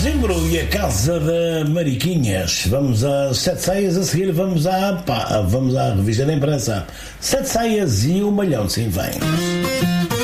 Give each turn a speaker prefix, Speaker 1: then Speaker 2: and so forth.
Speaker 1: Zimbro e a Casa da Mariquinhas. Vamos a 7 saias, a seguir vamos à revista da imprensa. 7 saias e o Malhão sim vem.